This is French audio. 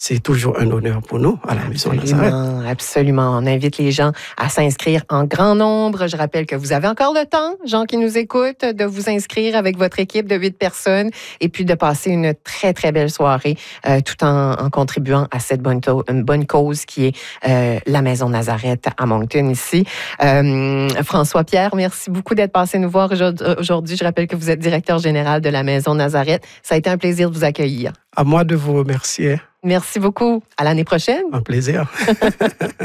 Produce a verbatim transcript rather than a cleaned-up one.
c'est toujours un honneur pour nous à la Maison Nazareth. Absolument. On invite les gens à s'inscrire en grand nombre. Je rappelle que vous avez encore le temps, gens qui nous écoutent, de vous inscrire avec votre équipe de huit personnes et puis de passer une très, très belle soirée euh, tout en, en contribuant à cette bonne, to- une bonne cause qui est euh, la Maison Nazareth à Moncton ici. Euh, François Pierre, merci beaucoup d'être passé nous voir aujourd'hui. Je rappelle que vous êtes directeur général de la Maison Nazareth. Ça a été un plaisir de vous accueillir. À moi de vous remercier. Merci beaucoup. À l'année prochaine. Un plaisir.